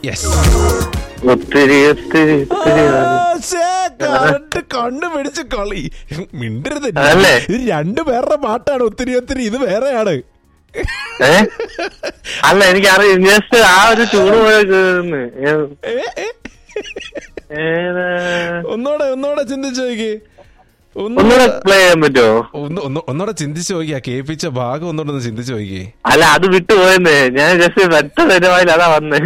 Yes. ഒത്തിരി ഒത്തിരി ഒത്തിരി കണ്ണു പിടിച്ച് കളി മിണ്ടരുത്. അല്ലേ? ഇത് രണ്ടുപേരുടെ പാട്ടാണ്. ഒത്തിരി ഒത്തിരി ഇത് വേറെയാണ്. അല്ല എനിക്കറിയാം, ജസ്റ്റ് ആ ഒരു ചൂട് പോലെ ഒന്നൂടെ ചിന്തിച്ചു നോക്കി. ഒന്നുകൂടെ പ്ലേ ചെയ്യാൻ പറ്റുമോ? ഒന്നൂടെ ചിന്തിച്ചു നോക്കിയാ കേൾപ്പിച്ച ഭാഗം ഒന്നൂടെ ഒന്ന് ചിന്തിച്ചു നോക്കി. അല്ല അത് വിട്ടുപോയെന്നേ, ഞാൻ ജസ്റ്റ് വെട്ട തരുവായിൽ അതാ വന്നേ.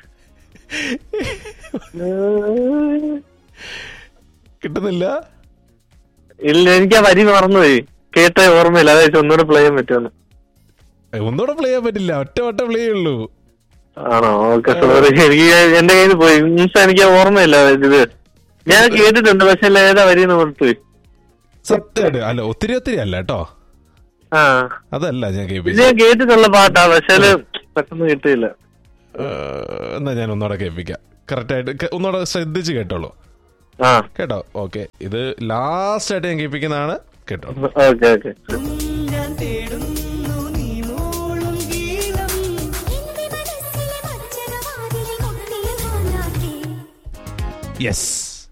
കിട്ടുന്നില്ല. ഇല്ല, എനിക്ക് ആ വരി മറന്നുപോയി, കേട്ട ഓർമ്മയില്ല. അതായത് ഒന്നുകൂടെ പ്ലേ ചെയ്യാൻ പറ്റുമെന്ന്. ഒന്നുകൂടെ പ്ലേ ചെയ്യാൻ പറ്റില്ല, ഒറ്റ പ്ലേ ഉള്ളൂ. ആണോ? Okay, sorry. എനിക്ക് എന്റെ കയ്യിൽ പോയി. മീൻസ് എനിക്ക് ഓർമ്മയില്ല ഇത്. ഞാൻ കേട്ടിട്ടുണ്ട്, പക്ഷെ അല്ല ഏതാ വരിന്ന് ഓർത്തുപോയി. സത്യമായിട്ട് അല്ല, ഒത്തിരി ഒത്തിരി അല്ല കേട്ടോ. ആ, അതല്ല ഞാൻ കേട്ടിട്ടുള്ള പാട്ടാ, പക്ഷെ പെട്ടെന്ന് കിട്ടിയില്ല. എന്നാ ഞാൻ ഒന്നുകൂടെ കേൾപ്പിക്കാം. കറക്റ്റ് ആയിട്ട് ഒന്നുകൂടെ ശ്രദ്ധിച്ച് കേട്ടോളൂ. കേട്ടോ? ഓക്കെ, ഇത് ലാസ്റ്റ് ആയിട്ട് ഞാൻ കേൾപ്പിക്കുന്നതാണ്. കേട്ടോ? Okay okay. യെസ്.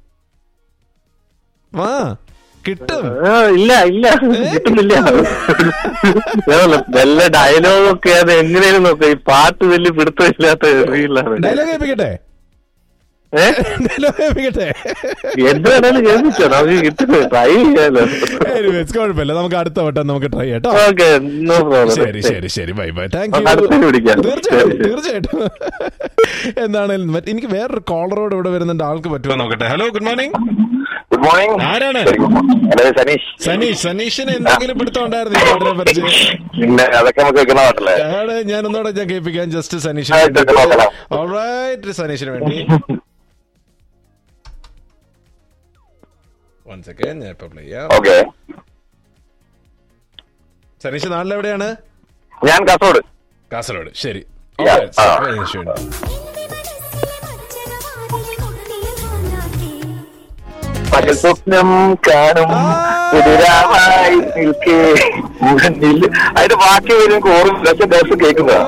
വാ, കിട്ടും. ഇല്ല ഇല്ല, കിട്ടുന്നില്ല. വല്ല ഡയലോഗൊക്കെ അത് എങ്ങനെയും നോക്കാം. ഈ പാട്ട് വലിയ പിടുത്തമില്ലാത്ത റീലാണ്. ഡയലോഗ് കേൾപ്പിക്കട്ടെ? എന്തായാലും കേൾപ്പിച്ചോ, നമുക്ക് കിട്ടുന്നത് ട്രൈ ചെയ്യാലോ. കുഴപ്പമില്ല, നമുക്ക് അടുത്ത വട്ടം നമുക്ക് ട്രൈ ചെയ്യാം. Okay, no problem. ശരി ശരി ശരി, ബൈ ബൈ, താങ്ക് യു. തീർച്ചയായിട്ടും. എന്താണെങ്കിലും എനിക്ക് വേറൊരു കോളറോട് ഇവിടെ വരുന്നുണ്ട്, ആൾക്ക് പറ്റുമോ നോക്കട്ടെ. Hello, good morning. Good morning. ആരാണ്? സനീഷ്. സനീഷിന് എന്തെങ്കിലും പിടുത്തമുണ്ടായിരുന്നു ഈ പാട്ടിനെ പറിച്ച്? അതൊക്കെ നമുക്ക് വെക്കുന്ന പാട്ടല്ലേ? ഞാൻ ഒന്നോടെ ഞാൻ കേൾപ്പിക്കാൻ ജസ്റ്റ് സനീഷിന്. ഓൾറൈറ്റ്, സനീഷിന് വേണ്ടി. One second, ഞാൻ ഇപ്പൊ പ്ലേ ചെയ്യാം. ഓക്കെ. സനീഷ് നാട്ടിലെവിടെയാണ്? ഞാൻ കാസർഗോഡ്. ശരി. സ്വപ്നം കാണും അതിന്റെ ബാക്കി വരും കോറും ദിവസം കേൾക്കുന്നതാ.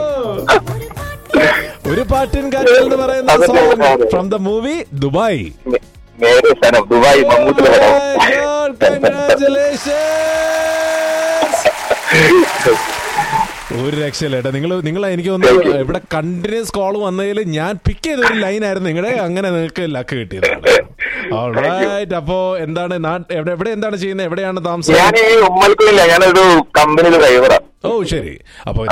ഒരു പാട്ടിൻ കാറ്റ് എന്ന് പറയുന്ന from the movie Dubai. Dubai മമ്മൂട്ടിലെ പടം. ഒരു രക്ഷയില്ല കേട്ടോ. നിങ്ങൾ എനിക്ക് തോന്നുന്നു ഇവിടെ കണ്ടിന്യൂസ് കോൾ വന്നതിൽ ഞാൻ പിക്ക് ചെയ്ത ഒരു ലൈൻ ആയിരുന്നു നിങ്ങളുടെ. അങ്ങനെ നിങ്ങൾക്ക് ലക്ക് കിട്ടിയതാണ്. ഓൾറൈറ്റ്. അപ്പോ എന്താണ് എവിടെ എന്താണ് ചെയ്യുന്നത്? എവിടെയാണ് താമസം? ഞാൻ ഉമ്മൽക്കുന്നില്ല, ഞാനൊരു കമ്പനിയിൽ ഡ്രൈവറാണ്. ഓ ശരി. അപ്പൊ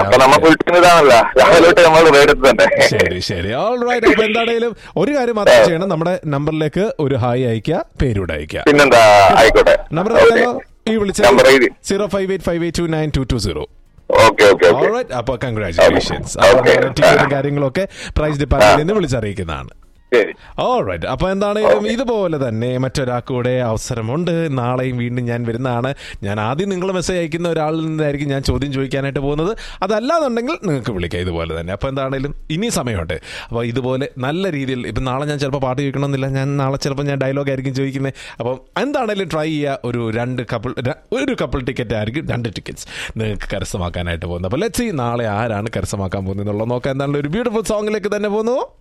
ശരി ശരി, ഓൾറൈറ്റ്. അപ്പൊ എന്താണെങ്കിലും ഒരു കാര്യം മാത്രം ചെയ്യണം, നമ്മുടെ നമ്പറിലേക്ക് ഒരു ഹായ് അയക്കുക, പേരൂടെ അയക്കുക. പിന്നെന്താ, ആയിക്കോട്ടെ. നമ്പർ ഈ വിളിച്ച 0585829220. അപ്പൊ കൺഗ്രാറ്റുലേഷൻസ്. കാര്യങ്ങളൊക്കെ പ്രൈസ് ഡിപ്പാർട്ട്മെന്റിൽ നിന്ന് വിളിച്ചറിയിക്കുന്നതാണ്. ഓൾറൈറ്റ്. അപ്പൊ എന്താണെങ്കിലും ഇതുപോലെ തന്നെ മറ്റൊരാൾക്കൂടെ അവസരമുണ്ട്. നാളെയും വീണ്ടും ഞാൻ വരുന്നതാണ്. ഞാൻ ആദ്യം നിങ്ങൾ മെസ്സേജ് അയക്കുന്ന ഒരാളിൽ നിന്നായിരിക്കും ഞാൻ ചോദ്യം ചോദിക്കാനായിട്ട് പോകുന്നത്. അതല്ലാന്നുണ്ടെങ്കിൽ നിങ്ങൾക്ക് വിളിക്കാം ഇതുപോലെ തന്നെ. അപ്പോൾ എന്താണെങ്കിലും ഇനി സമയമുണ്ട്. അപ്പോൾ ഇതുപോലെ നല്ല രീതിയിൽ ഇപ്പം നാളെ ഞാൻ ചിലപ്പോൾ പാട്ട് ചോദിക്കണമെന്നില്ല, ഞാൻ നാളെ ചിലപ്പോൾ ഞാൻ ഡയലോഗ് ആയിരിക്കും ചോദിക്കുന്നത്. അപ്പം എന്താണെങ്കിലും ട്രൈ ചെയ്യുക. ഒരു കപ്പിൾ ടിക്കറ്റ് ആയിരിക്കും, 2 ടിക്കറ്റ്സ് നിങ്ങൾക്ക് കരസ്ഥമാക്കാനായിട്ട് പോകുന്നത്. അപ്പോൾ ലെറ്റ്സ് സീ നാളെ ആരാണ് കരസ്ഥമാക്കാൻ പോകുന്നത് എന്നുള്ളത് നോക്കാം. എന്താണെങ്കിലും ഒരു ബ്യൂട്ടിഫുൾ സോങ്ങിലേക്ക് തന്നെ പോകുന്നു.